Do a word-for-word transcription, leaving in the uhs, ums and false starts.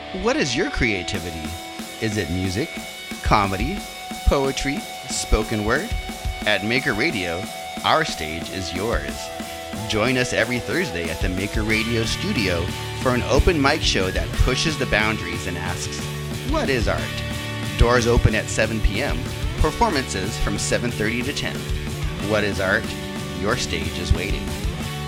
What is your creativity? Is it music, comedy, poetry, spoken word? At Maker Radio, our stage is yours. Join us every Thursday at the Maker Radio studio for an open mic show that pushes the boundaries and asks, what is art? Doors open at seven p.m. Performances from seven thirty to ten. What is art? Your stage is waiting.